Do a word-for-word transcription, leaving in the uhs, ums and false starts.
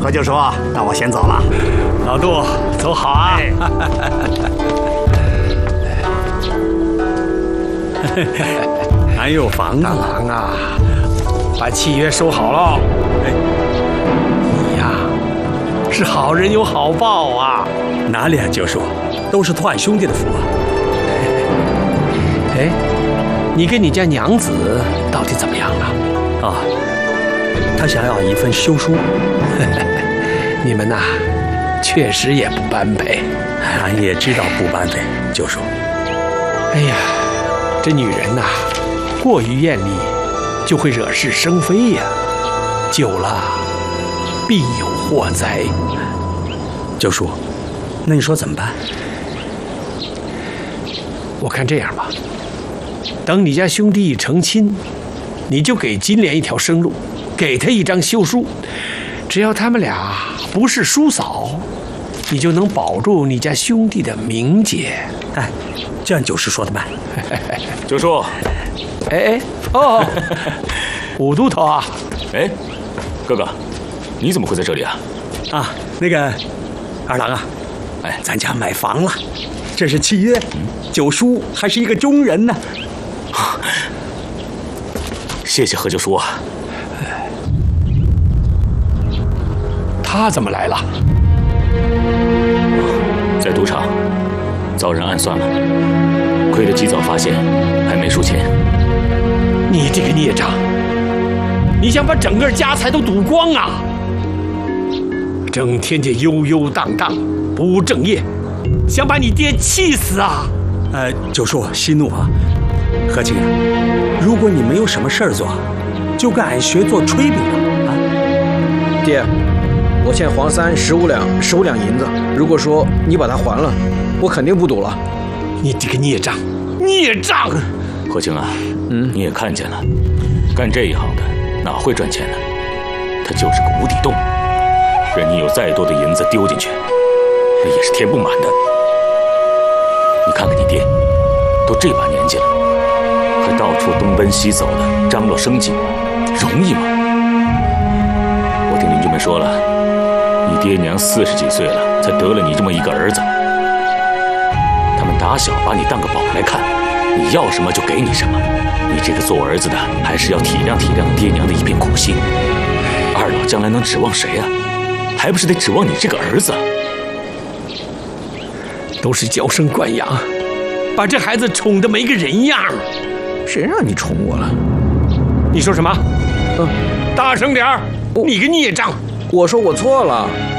何舅叔，那我先走了。 老杜，走好啊！ 俺有房子。 大郎啊，把契约收好了。哎，你呀，是好人有好报啊！ 哪里啊，舅叔，都是托俺兄弟的福啊。 哎，你跟你家娘子到底怎么样了？ 啊，他想要一份休书。 你们呐，确实也不般配。 俺也知道不般配，舅叔。 哎呀，这女人呐，过于艳丽，就会惹是生非呀，久了必有祸灾。 舅叔，那你说怎么办？ 我看这样吧，等你家兄弟成亲，你就给金莲一条生路，给他一张休书，只要他们俩不是叔嫂，你就能保住你家兄弟的名节。 哎，这样舅叔说的慢。 舅叔， 哎哎哦，武都头啊！ 哎，哥哥，你怎么会在这里啊？ 啊，那个二郎啊，哎，咱家买房了，这是契约。九叔还是一个中人呢。 谢谢何舅叔啊。 他怎么来了？ 在赌场遭人暗算了，亏得及早发现，还没输钱。 你这个孽障！你想把整个家财都赌光啊？整天就悠悠荡荡，不务正业，想把你爹气死啊！ 呃，九叔息怒啊，何清啊，如果你没有什么事儿做，就跟俺学做炊饼吧。啊， 爹，我欠黄三十五两十五两银子，如果说你把它还了，我肯定不赌了。 你这个孽障，孽障！ 何清啊，嗯，你也看见了，干这一行的哪会赚钱呢？他就是个无底洞，任你有再多的银子丢进去，那也是填不满的。你看看你爹，都这把年纪了，还到处东奔西走的张罗生计，容易吗？我听邻居们说了，你爹娘四十几岁了，才得了你这么一个儿子。他们打小把你当个宝来看，你要什么就给你什么。你这个做儿子的，还是要体谅体谅爹娘的一片苦心。二老将来能指望谁啊？还不是得指望你这个儿子。 都是娇生惯养，把这孩子宠得没个人样。 谁让你宠我了？ 你说什么？ 嗯， 大声点儿！你个孽障！ 我说我错了。